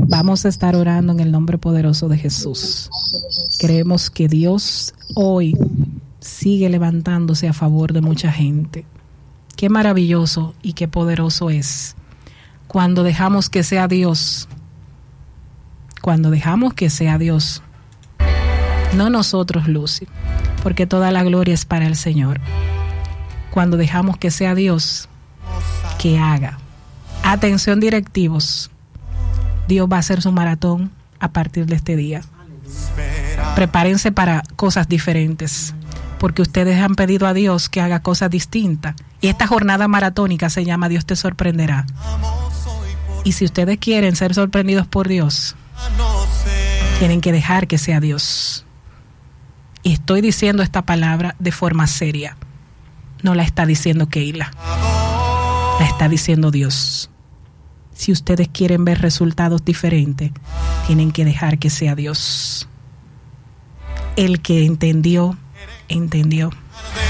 Vamos a estar orando en el nombre poderoso de Jesús. Creemos que Dios hoy sigue levantándose a favor de mucha gente. Qué maravilloso y qué poderoso es cuando dejamos que sea Dios. Cuando dejamos que sea Dios. No nosotros, Lucy, porque toda la gloria es para el Señor. Cuando dejamos que sea Dios, que haga. Atención, directivos. Dios va a hacer su maratón a partir de este día. Prepárense para cosas diferentes, porque ustedes han pedido a Dios que haga cosas distintas. Y esta jornada maratónica se llama Dios te sorprenderá. Y si ustedes quieren ser sorprendidos por Dios, tienen que dejar que sea Dios. Y estoy diciendo esta palabra de forma seria. No la está diciendo Keila. La está diciendo Dios. Si ustedes quieren ver resultados diferentes, tienen que dejar que sea Dios. El que entendió, entendió.